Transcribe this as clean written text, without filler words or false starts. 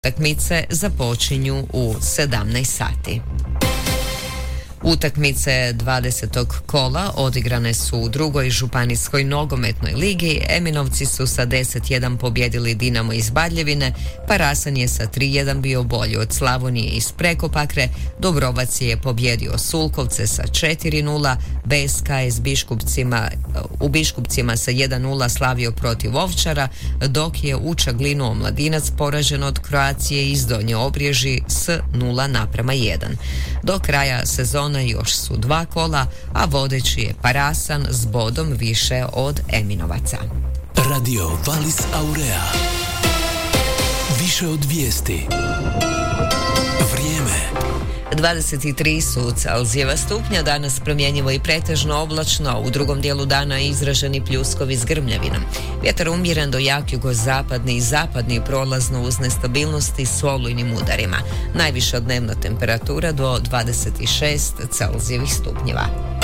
Utakmice započinju u 17 sati. Utakmice 20. kola odigrane su u drugoj županijskoj nogometnoj ligi. Eminovci su sa 10-1 pobjedili Dinamo iz Badljevine, Parasan je sa 3-1 bio bolji od Slavonije iz Prekopakre, Dobrovac je pobjedio Sulkovce sa 4-0, BSKS u Biškupcima sa 1-0 slavio protiv Ovčara, dok je u Čaglinu Omladinac poražen od Kroacije iz Donje Obrježi s 0:1. Do kraja sezona još su 2 kola, a vodeći je Parasan s bodom više od Eminovaca. Radio Valis Aurea. Više od vijesti. Vrijeme. 23 su Celzijeva stupnja, danas promjenjivo i pretežno oblačno, a u drugom dijelu dana izraženi pljuskovi s grmljavinom. Vjetar umjeren do jak jugozapadni i zapadni, prolazno uz nestabilnosti s olujnim udarima. Najviša dnevna temperatura do 26 Celzijevih stupnjeva.